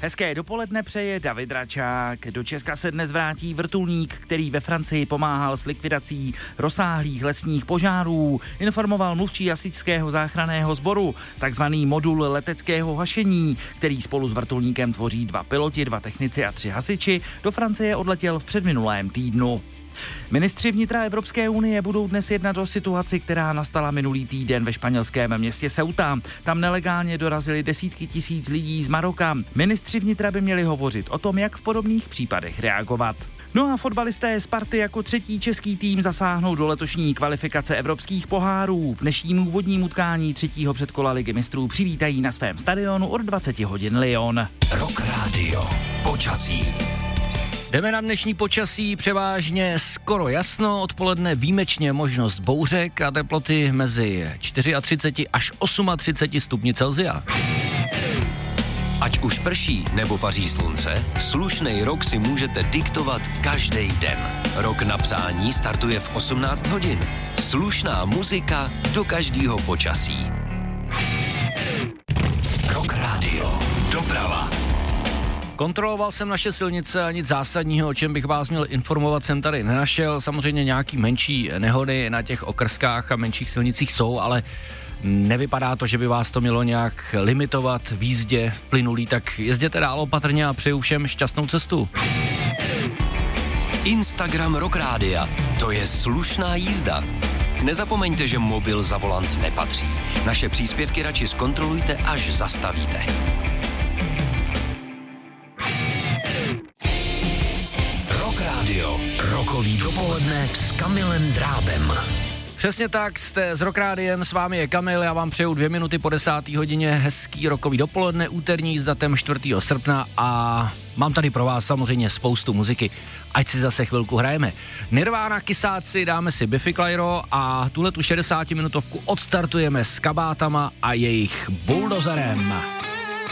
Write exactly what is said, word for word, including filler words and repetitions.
Hezké dopoledne přeje David Račák. Do Česka se dnes vrátí vrtulník, který ve Francii pomáhal s likvidací rozsáhlých lesních požárů, informoval mluvčí hasičského záchranného sboru, takzvaný modul leteckého hašení, který spolu s vrtulníkem tvoří dva piloti, dva technici a tři hasiči, do Francie odletěl v předminulém týdnu. Ministři vnitra Evropské unie budou dnes jednat o situaci, která nastala minulý týden ve španělském městě Ceuta. Tam nelegálně dorazili desítky tisíc lidí z Maroka. Ministři vnitra by měli hovořit o tom, jak v podobných případech reagovat. No a fotbalisté Sparty jako třetí český tým zasáhnou do letošní kvalifikace evropských pohárů. V dnešním úvodním utkání třetího předkola Ligy mistrů přivítají na svém stadionu od dvacet hodin Lyon. Rock Radio. Počasí. Jdeme na dnešní počasí, převážně skoro jasno, odpoledne výjimečně možnost bouřek a teploty mezi třicet čtyři až třicet osm stupni Celsia. Ať už prší nebo paří slunce, slušnej rok si můžete diktovat každý den. Rok na přání startuje v osmnáct hodin. Slušná muzika do každého počasí. Rock Radio. Doprava. Kontroloval jsem naše silnice a nic zásadního, o čem bych vás měl informovat, jsem tady nenašel. Samozřejmě nějaký menší nehody na těch okrskách a menších silnicích jsou, ale nevypadá to, že by vás to mělo nějak limitovat v jízdě plynulý, tak jezděte dál opatrně a přeju všem šťastnou cestu. Instagram Rock Rádia. To je slušná jízda. Nezapomeňte, že mobil za volant nepatří. Naše příspěvky radši zkontrolujte, až zastavíte. Rock Radio. Rokový dopoledne s Kamilem Drábem. Přesně tak, jste s Rock Rádiem, s vámi je Kamil, já vám přeju dvě minuty po desáté hodině, hezký rokový dopoledne, úterní s datem čtvrtého srpna a mám tady pro vás samozřejmě spoustu muziky, ať si zase chvilku hrajeme. Nirvana, Kysáci, dáme si Biffy Clyro a tuhle tu šedesátiminutovku odstartujeme s Kabátama a jejich Bulldozerem.